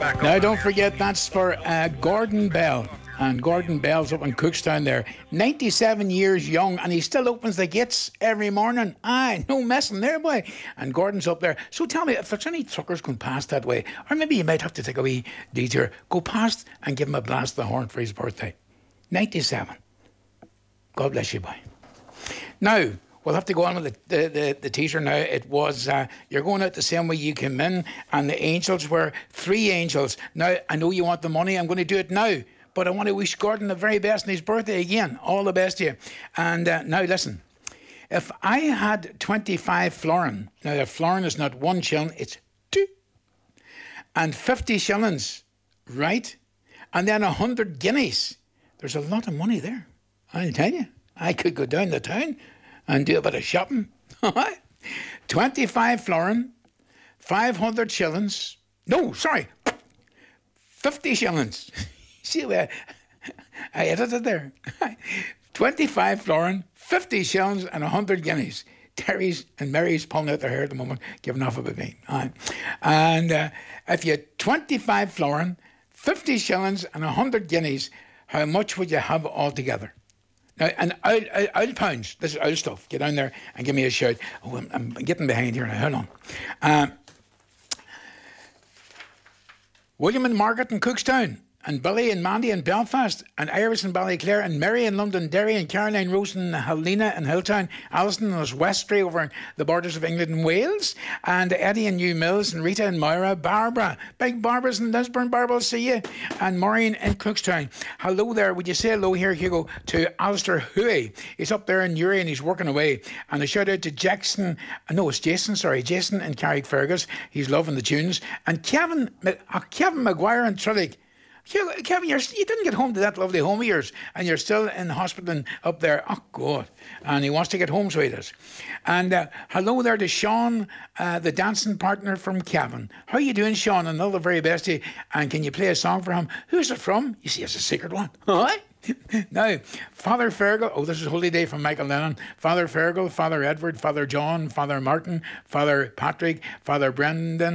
back Now, up. don't forget, that's for Gordon Bell. And Gordon Bell's up in Cookstown there. 97 years young, and he still opens the gates every morning. Aye, no messing there, boy. And Gordon's up there. So tell me, if there's any truckers going past that way, or maybe you might have to take a wee detour, go past and give him a blast of the horn for his birthday. 97. God bless you, boy. Now, we'll have to go on with the teaser now. It was, you're going out the same way you came in, and the angels were 3 angels. Now, I know you want the money. I'm going to do it now. But I want to wish Gordon the very best on his birthday again. All the best to you. And now, listen. If I had 25 florin, now a florin is not 1 shilling, it's 2. And 50 shillings, right? And then 100 guineas. There's a lot of money there. I'll tell you. I could go down the town and do a bit of shopping. 25 florin, 500 shillings. No, sorry. 50 shillings. See where I edited there. 25 florin, 50 shillings and 100 guineas. Terry's and Mary's pulling out their hair at the moment, giving off a bit. And if you had 25 florin, 50 shillings and 100 guineas, how much would you have altogether? Now, and old pounds, this is old stuff. Get down there and give me a shout. Oh, I'm getting behind here now. Hold on. William and Margaret in Cookstown, and Billy and Mandy in Belfast, and Iris in Ballyclare, and Mary in Londonderry, and Caroline, Rose and Helena in Hilltown, Alison in Westray over in the borders of England and Wales, and Eddie in New Mills, and Rita and Moira, Barbara, big Barbara's in Lisburn, Barbara will see you, and Maureen in Cookstown. Hello there, would you say hello here, Hugo, to Alistair Huey? He's up there in Uri and he's working away. And a shout out to Jason in Carrickfergus, he's loving the tunes, and Kevin Maguire in Trillig. Kevin, you didn't get home to that lovely home of yours, and you're still in hospital up there. Oh, God. And he wants to get home, so he does. And hello there to Sean, the dancing partner from Kevin. How are you doing, Sean? And all the very best to you. And can you play a song for him? Who's it from? You see, it's a secret one. All right? Now, Father Fergal, this is Holy Day from Michael Lennon. Father Fergal, Father Edward, Father John, Father Martin, Father Patrick, Father Brendan,